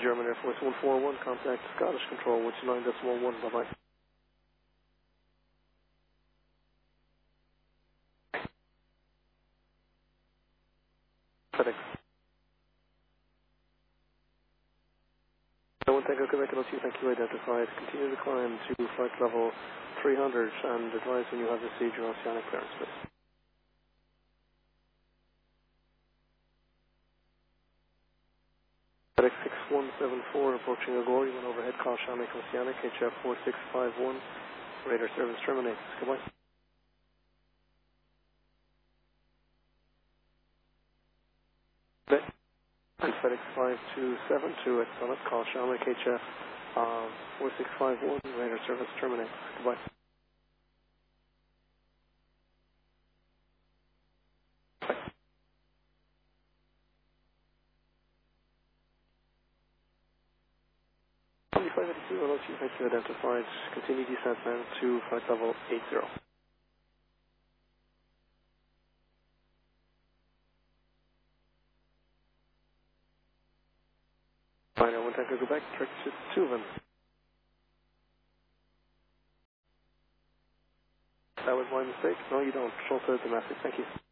German Air Force 141, contact Scottish Control 129.1, bye-bye. FedEx. One Tango Quebec, LT, thank you, identified. Continue to climb to flight level 300 and advise when you have received your oceanic clearance, please. FedEx 6174 approaching Agora, you went overhead, call Shamik Oceanic, HF 4651, radar service terminates. Goodbye. And FedEx 5272 at Summit, call Shamik HF 4651, radar service terminates. Goodbye. Thank you, identified. Continue descent now to flight level 80. Fine, I want to go back, direct to Tuvan. That was my mistake. No, you don't. Control to domestic. Thank you.